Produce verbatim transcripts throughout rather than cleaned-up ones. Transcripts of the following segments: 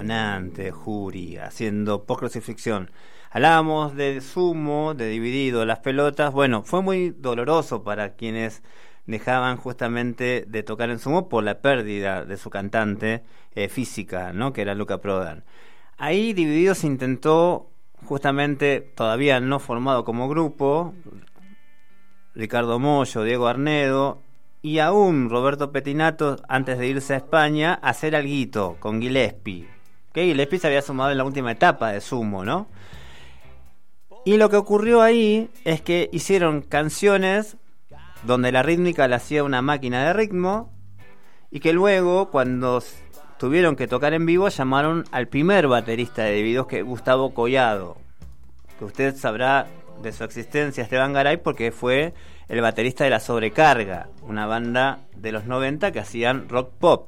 impresionante, Jury, haciendo post-crucifixión. Hablábamos de Sumo, de Dividido, las pelotas. Bueno, fue muy doloroso para quienes dejaban justamente de tocar en Sumo por la pérdida de su cantante eh, física, ¿no? Que era Luca Prodan. Ahí Divididos intentó, justamente todavía no formado como grupo, Ricardo Mollo, Diego Arnedo y aún Roberto Pettinato, antes de irse a España, hacer alguito con Gillespie. Que Gillespie se había sumado en la última etapa de Sumo, ¿no? Y lo que ocurrió ahí es que hicieron canciones donde la rítmica la hacía una máquina de ritmo y que luego, cuando tuvieron que tocar en vivo, llamaron al primer baterista de Divididos, que es Gustavo Collado, que usted sabrá de su existencia, Esteban Garay, porque fue el baterista de La Sobrecarga, una banda de los noventa que hacían rock pop.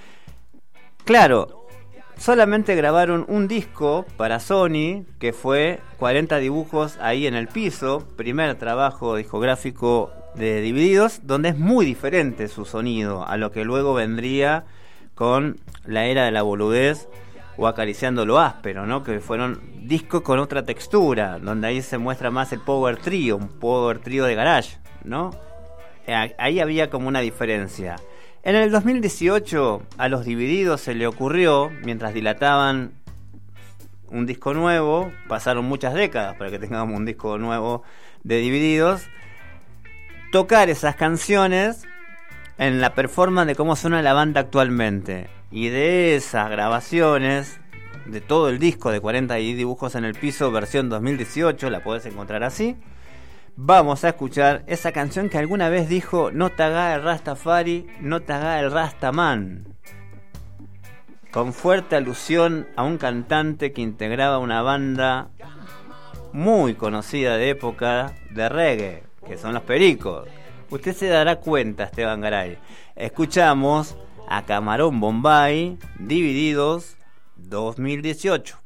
Claro, solamente grabaron un disco para Sony, que fue cuarenta dibujos ahí en el piso, primer trabajo discográfico de Divididos, donde es muy diferente su sonido a lo que luego vendría con La Era de la Boludez o Acariciando lo Áspero, ¿no? Que fueron discos con otra textura, donde ahí se muestra más el power trio, un power trio de garage, ¿no? Ahí había como una diferencia. En el dos mil dieciocho a los Divididos se le ocurrió, mientras dilataban un disco nuevo, pasaron muchas décadas para que tengamos un disco nuevo de Divididos, tocar esas canciones en la performance de cómo suena la banda actualmente. Y de esas grabaciones, de todo el disco de cuarenta dibujos en el piso, versión dos mil dieciocho, la podés encontrar así, vamos a escuchar esa canción que alguna vez dijo: no te haga el Rastafari, no te haga el Rastaman, con fuerte alusión a un cantante que integraba una banda muy conocida de época de reggae, que son Los Pericos. Usted se dará cuenta, Esteban Garay. Escuchamos a Camarón Bombay, Divididos, dos mil dieciocho.